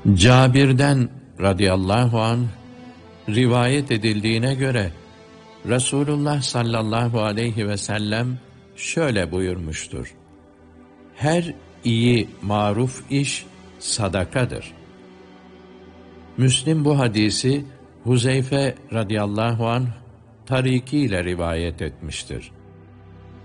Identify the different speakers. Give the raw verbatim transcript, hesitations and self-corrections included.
Speaker 1: Cabir'den radıyallahu anh rivayet edildiğine göre Resulullah sallallahu aleyhi ve sellem şöyle buyurmuştur: Her iyi maruf iş sadakadır. Müslim bu hadisi Huzeyfe radıyallahu anh tarikiyle rivayet etmiştir.